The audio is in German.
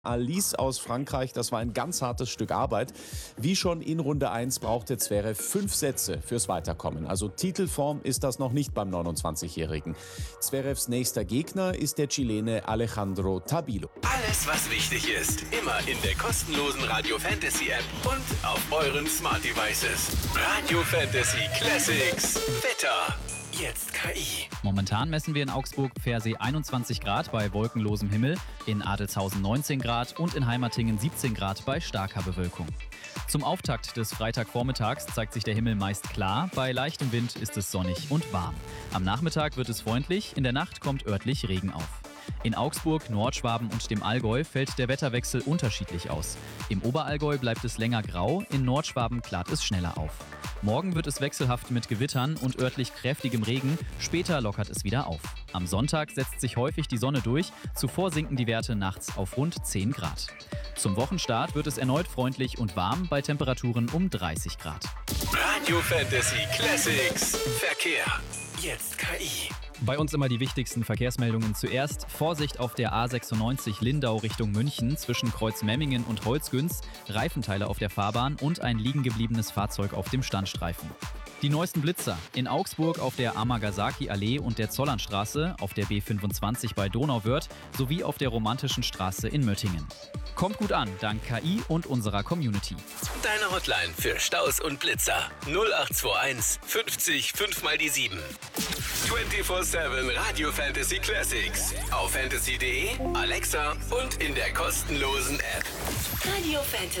Alice aus Frankreich, das war ein ganz hartes Stück Arbeit. Wie schon in Runde 1 brauchte Zverev 5 Sätze fürs Weiterkommen. Also Titelform ist das noch nicht beim 29-Jährigen. Zverevs nächster Gegner ist der Chilene Alejandro Tabilo. Alles, was wichtig ist, immer in der kostenlosen Radio Fantasy App und auf euren Smart Devices. Radio Fantasy Classics. Wetter. Jetzt KI. Momentan messen wir in Augsburg Pfersee 21 Grad bei wolkenlosem Himmel, in Adelzhausen 19 Grad und in Heimatingen 17 Grad bei starker Bewölkung. Zum Auftakt des Freitagvormittags zeigt sich der Himmel meist klar, bei leichtem Wind ist es sonnig und warm. Am Nachmittag wird es freundlich, in der Nacht kommt örtlich Regen auf. In Augsburg, Nordschwaben und dem Allgäu fällt der Wetterwechsel unterschiedlich aus. Im Oberallgäu bleibt es länger grau, in Nordschwaben klart es schneller auf. Morgen wird es wechselhaft mit Gewittern und örtlich kräftigem Regen, später lockert es wieder auf. Am Sonntag setzt sich häufig die Sonne durch, zuvor sinken die Werte nachts auf rund 10 Grad. Zum Wochenstart wird es erneut freundlich und warm bei Temperaturen um 30 Grad. Radio Fantasy Classics. Verkehr. Jetzt KI. Bei uns immer die wichtigsten Verkehrsmeldungen zuerst. Vorsicht auf der A96 Lindau Richtung München zwischen Kreuzmemmingen und Holzgünz, Reifenteile auf der Fahrbahn und ein liegengebliebenes Fahrzeug auf dem Standstreifen. Die neuesten Blitzer in Augsburg auf der Amagasaki-Allee und der Zollernstraße, auf der B25 bei Donauwörth sowie auf der Romantischen Straße in Möttingen. Kommt gut an, dank KI und unserer Community. Deine Hotline für Staus und Blitzer 0821 50 5 mal die 7. 24/7 Radio Fantasy Classics. Auf fantasy.de, Alexa und in der kostenlosen App. Radio Fantasy.